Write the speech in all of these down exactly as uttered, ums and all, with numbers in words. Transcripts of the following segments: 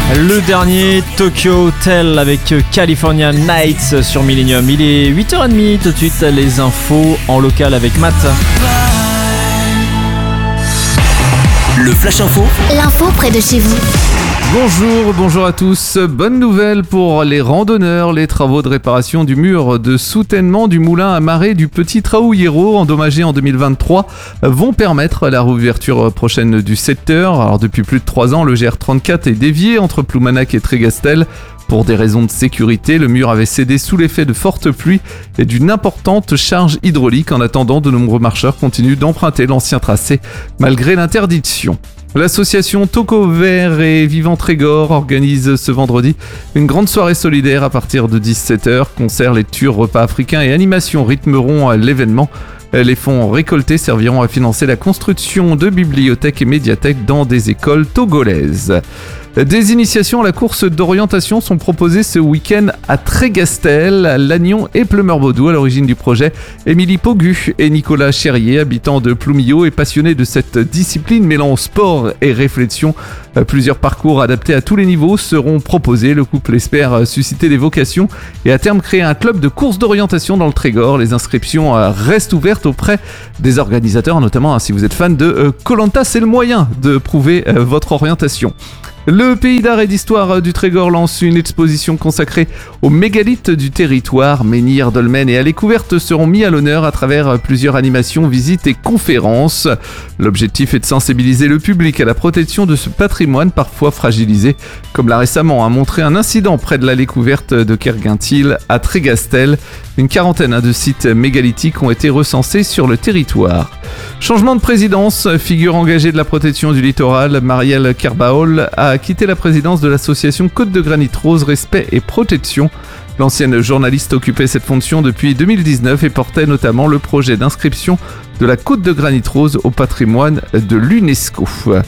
Le dernier Tokyo Hotel avec California Nights sur Millennium. Il est huit heures trente, tout de suite les infos en local avec Matt. Le Flash Info. L'info près de chez vous. Bonjour, bonjour à tous. Bonne nouvelle pour les randonneurs. Les travaux de réparation du mur de soutènement du moulin à marée du Petit Traouillero, endommagé en deux mille vingt-trois, vont permettre la réouverture prochaine du secteur. Alors depuis plus de trois ans, le G R trente-quatre est dévié entre Ploumanac et Trégastel. Pour des raisons de sécurité, le mur avait cédé sous l'effet de fortes pluies et d'une importante charge hydraulique. En attendant, de nombreux marcheurs continuent d'emprunter l'ancien tracé malgré l'interdiction. L'association Toco Vert et Vivant Trégor organise ce vendredi une grande soirée solidaire à partir de dix-sept heures. Concerts, lectures, repas africains et animations rythmeront l'événement. Les fonds récoltés serviront à financer la construction de bibliothèques et médiathèques dans des écoles togolaises. Des initiations à la course d'orientation sont proposées ce week-end à Trégastel, Lannion et Pleumeur-Baudou. À l'origine du projet, Émilie Pogu et Nicolas Cherrier, habitants de Ploumillot et passionnés de cette discipline mêlant sport et réflexion. Plusieurs parcours adaptés à tous les niveaux seront proposés. Le couple espère susciter des vocations et à terme créer un club de course d'orientation dans le Trégor. Les inscriptions restent ouvertes auprès des organisateurs, notamment si vous êtes fan de Koh-Lanta, c'est le moyen de prouver votre orientation. Le Pays d'art et d'histoire du Trégor lance une exposition consacrée aux mégalithes du territoire. Menhir, dolmen et allées couvertes seront mis à l'honneur à travers plusieurs animations, visites et conférences. L'objectif est de sensibiliser le public à la protection de ce patrimoine parfois fragilisé, comme l'a récemment montré un incident près de l'allée couverte de Kerguintil à Trégastel. Une quarantaine de sites mégalithiques ont été recensés sur le territoire. Changement de présidence, figure engagée de la protection du littoral, Marielle Carbaol a quitté la présidence de l'association Côte de Granit Rose, Respect et Protection. L'ancienne journaliste occupait cette fonction depuis deux mille dix-neuf et portait notamment le projet d'inscription de la Côte de Granit Rose au patrimoine de l'UNESCO.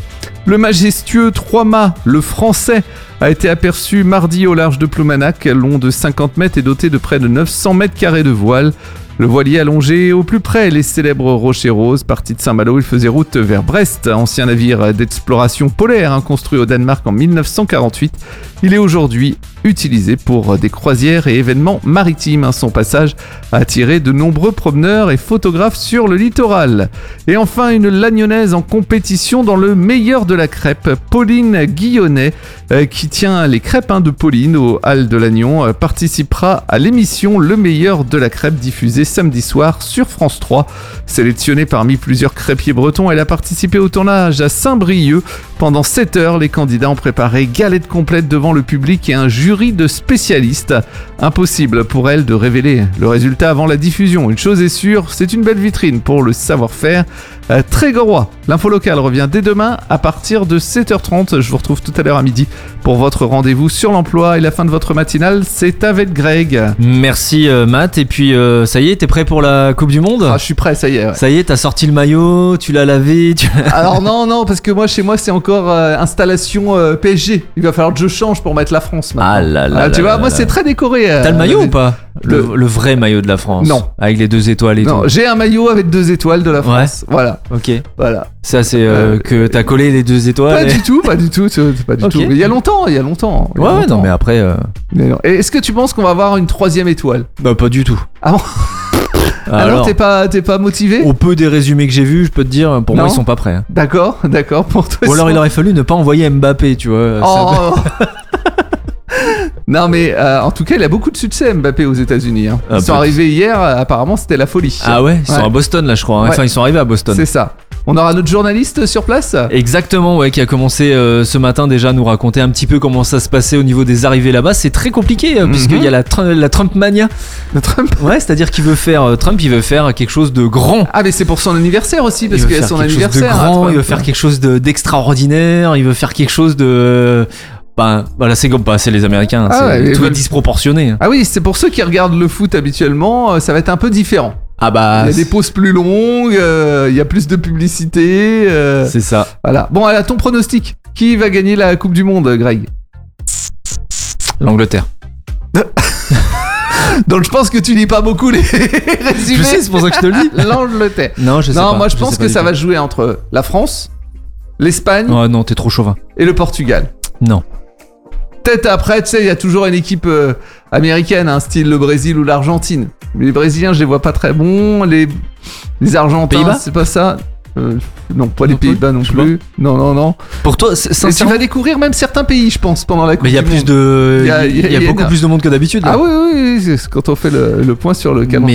Le majestueux trois-mâts, le Français, a été aperçu mardi au large de Ploumanac, long de cinquante mètres et doté de près de neuf cents mètres carrés de voile. Le voilier allongé au plus près les célèbres Rochers Roses. Parti de Saint-Malo, il faisait route vers Brest, ancien navire d'exploration polaire hein, construit au Danemark en mille neuf cent quarante-huit. Il est aujourd'hui utilisé pour des croisières et événements maritimes. Son passage a attiré de nombreux promeneurs et photographes sur le littoral. Et enfin, une Lagnonnaise en compétition dans le meilleur de la crêpe. Pauline Guillonnet, euh, qui tient les crêpes hein, de Pauline aux Halles de Lannion, euh, participera à l'émission Le meilleur de la crêpe diffusée samedi soir sur France trois. Sélectionnée parmi plusieurs crêpiers bretons, elle a participé au tournage à Saint-Brieuc. Pendant sept heures, les candidats ont préparé galette complète devant le public et un jury de spécialistes. Impossible pour elle de révéler le résultat avant la diffusion. Une chose est sûre, c'est une belle vitrine pour le savoir-faire euh, trégorois. L'info locale revient dès demain à partir de sept heures trente. Je vous retrouve tout à l'heure à midi pour votre rendez-vous sur l'emploi et la fin de votre matinale, c'est avec Greg. Merci euh, Matt, et puis euh, ça y est, t'es prêt pour la Coupe du Monde ? Ah, je suis prêt, ça y est. Ouais. Ça y est, t'as sorti le maillot, tu l'as lavé tu... Alors non, non, parce que moi chez moi c'est encore euh, installation euh, P S G. Il va falloir que je change pour mettre la France maintenant. Ah là là. Ah, tu là vois, là moi là. c'est très décoré. Euh, T'as le maillot euh, ou pas le, le... le vrai maillot de la France ? Non. Avec les deux étoiles et non, tout. j'ai un maillot avec deux étoiles de la France. Ouais. Voilà. Ok. Voilà. Ça c'est euh, Euh, que t'as collé les deux étoiles. Pas et... du tout, pas du tout, pas du Ok. tout. Mais il y a longtemps, il y a longtemps. il y a Ouais, ouais, longtemps. non mais après... Euh... Mais non. Et est-ce que tu penses qu'on va avoir une troisième étoile ? Bah pas du tout. Ah bon ? Alors, t'es pas, t'es pas motivé ? Au peu des résumés que j'ai vus, je peux te dire, pour Non. moi ils sont pas prêts. hein. D'accord, d'accord. Pour toi, Ou alors ils il sont- aurait fallu ne pas envoyer Mbappé, tu vois. Oh. Non mais euh, en tout cas il a beaucoup de succès Mbappé aux États-Unis. Hein. Ils Ah, sont peut- arrivés hier, euh, apparemment c'était la folie. Ah ouais, ils sont Ouais. à Boston là je crois. hein. Enfin Ouais. ils sont arrivés à Boston. C'est ça. On aura notre journaliste sur place ? Exactement, ouais, qui a commencé euh, ce matin déjà à nous raconter un petit peu comment ça se passait au niveau des arrivées là-bas. C'est très compliqué euh, Mhm. puisqu'il y a la, Tr- la Trump mania. Le Trump. Ouais, c'est-à-dire qu'il veut faire euh, Trump, il veut faire quelque chose de grand. Ah mais c'est pour son anniversaire aussi parce il veut qu'il y a faire son quelque chose de anniversaire. hein, grand, Trump. il veut faire quelque chose de- d'extraordinaire, il veut faire quelque chose de... Ben, voilà, c'est comme pas, c'est les Américains, Ah c'est, ouais, mais tout est veulent- disproportionné. Ah oui, c'est pour ceux qui regardent le foot habituellement, euh, ça va être un peu différent. Ah bah, Il y a des pauses plus longues, euh, il y a plus de publicité. euh, c'est ça. Voilà. Bon, alors ton pronostic. Qui va gagner la Coupe du Monde, Greg ? L'Angleterre. Donc je pense que tu lis pas beaucoup les résumés. Je sais, c'est pour ça que je te le dis. L'Angleterre. Non, je sais Non, pas. moi je sais pense pas que du ça tout. va jouer entre la France, l'Espagne Oh non, t'es trop chauvin. et le Portugal. Non. Peut-être après, tu sais, il y a toujours une équipe euh, américaine, hein, style le Brésil ou l'Argentine. Mais les Brésiliens, je les vois pas très bons. Les, les Argentins, Pays-Bas c'est pas ça. Euh, non, pas les Non plus, Pays-Bas non je sais plus. Non, non, non. Pour toi, c'est- Et tu sincèrement. vas découvrir même certains pays, je pense, pendant la Coupe Mais il y a du plus Monde. de. Il y a- Il y a, il y a- il y a beaucoup une- plus de monde que d'habitude. là. Ah oui, oui, oui, c'est quand on fait le, le point sur le calendrier.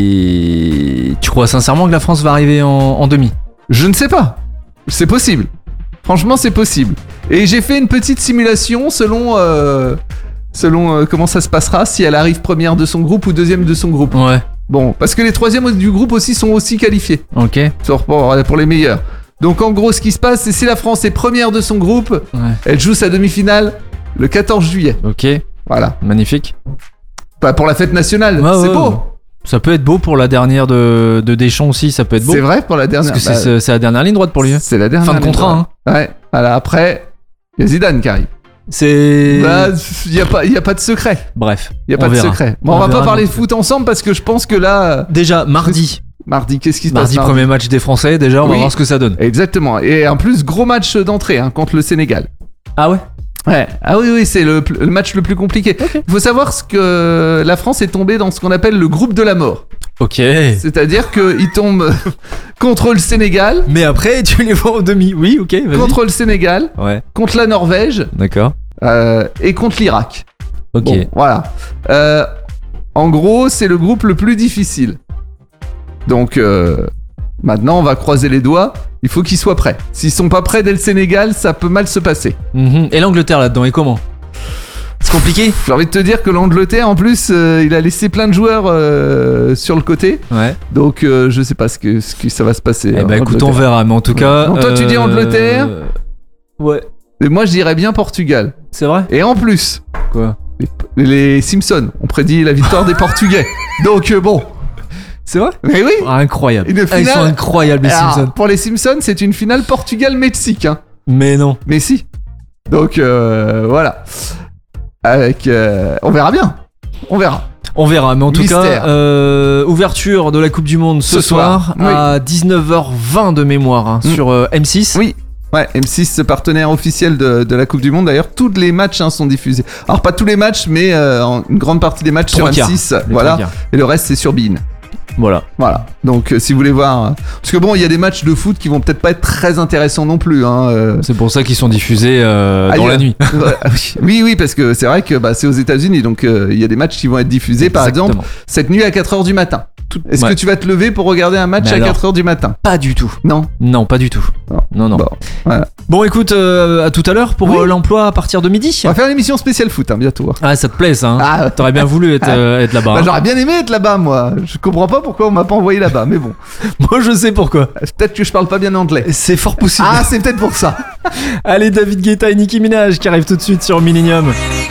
Mais. Tu crois sincèrement que la France va arriver en, en demi? Je ne sais pas. C'est possible. Franchement, c'est possible. Et j'ai fait une petite simulation selon, euh, selon euh, comment ça se passera, si elle arrive première de son groupe ou deuxième de son groupe. Ouais. Bon, parce que les troisièmes du groupe aussi sont aussi qualifiés Ok. sur- pour, pour les meilleurs. Donc en gros, ce qui se passe, c'est si la France est première de son groupe, Ouais. elle joue sa demi-finale le quatorze juillet. Ok. Voilà. Magnifique. Pas pour la fête nationale, Ouais, c'est ouais, beau. ouais. Ça peut être beau pour la dernière de, de Deschamps aussi, ça peut être beau. C'est vrai pour la Parce dernière. que c'est Bah, c'est- c'est la dernière ligne droite pour lui. hein. c'est la dernière. Fin de contrat, hein. Ouais. Voilà, après, il y a Zidane qui arrive. C'est. Bah, il y a pas, il y a pas de secret. Bref. Il y a on pas de verra. secret. Bon, on, On va pas verra parler de donc. foot ensemble parce que je pense que là, euh, Déjà, mardi. mardi, qu'est-ce qui se Mardi, passe premier match des Français. Déjà, on va Oui. voir ce que ça donne. Exactement. Et en plus, gros match d'entrée hein, contre le Sénégal. Ah ouais. Ouais. Ah oui, oui, c'est le, le match le plus compliqué. Il faut savoir ce que la France est tombée dans ce qu'on appelle le groupe de la mort. Ok. C'est-à-dire qu'ils tombent contre le Sénégal, Mais après, tu les vois en demi. Oui, ok. Vas-y. contre le Sénégal, Ouais. contre la Norvège D'accord. euh, et contre l'Irak. Ok. Bon, voilà. Euh, en gros, c'est le groupe le plus difficile. Donc, euh, maintenant, on va croiser les doigts. Il faut qu'ils soient prêts. S'ils sont pas prêts dès le Sénégal, ça peut mal se passer. Mhm. Et l'Angleterre là-dedans, et comment? C'est compliqué? J'ai envie de te dire que l'Angleterre, en plus, euh, il a laissé plein de joueurs euh, sur le côté. Ouais. Donc, euh, je sais pas ce que, ce que ça va se passer. Eh en bah écoute, on Angleterre. verra. Mais en tout cas. Donc, toi, tu dis Angleterre? Ouais. Et moi, je dirais bien Portugal. C'est vrai? Et en plus, Quoi? les, les Simpsons ont prédit la victoire des Portugais. Donc, euh, bon. C'est vrai? Mais oui. Ah, incroyable. Une Ah, ils finale- sont incroyables, les Alors, Simpsons. pour les Simpsons, c'est une finale Portugal-Mexique. Hein. Mais non. Mais si. Donc euh, voilà. Avec, euh, on verra bien. On verra. On verra, mais en tout Mystère. cas, euh, ouverture de la Coupe du Monde ce, Ce soir, soir, à dix-neuf heures vingt de mémoire hein, Mm. sur euh, M six. Oui. Ouais, M six, partenaire officiel de, de la Coupe du Monde. D'ailleurs, tous les matchs hein, sont diffusés. Alors pas tous les matchs, mais euh, en- une grande partie des matchs Trois sur quarts. M six. Les Voilà. trois quarts. Et le reste, c'est sur Bein. Voilà. Voilà. Donc euh, si vous voulez voir, euh, parce que bon, il y a des matchs de foot qui vont peut-être pas être très intéressants non plus. Hein, euh. C'est pour ça qu'ils sont diffusés euh, dans Ailleurs. la nuit. Ouais, oui, oui, parce que c'est vrai que bah, c'est aux États-Unis, donc euh, il y a des matchs qui vont être diffusés, par exemple, Exactement. cette nuit à quatre heures du matin. Est-ce Ouais. que tu vas te lever pour regarder un match Mais à alors quatre heures du matin? Pas du tout. Non. Non, pas du tout. Non. Non, non. Bon, voilà. Bon, écoute, euh, à tout à l'heure pour Oui. euh, l'emploi à partir de midi. On va faire une émission spéciale foot hein, bientôt. hein. Ah, ça te plaît ça hein. Ah, T'aurais bien voulu être, euh, être là-bas. bah, hein. j'aurais bien aimé être là-bas, moi. Je comprends pas pourquoi on m'a pas envoyé là-bas, mais bon. Moi, je sais pourquoi. Peut-être que je parle pas bien anglais. C'est fort possible. Ah, c'est peut-être pour ça. Allez, David Guetta et Nicki Minaj qui arrivent tout de suite sur Millennium.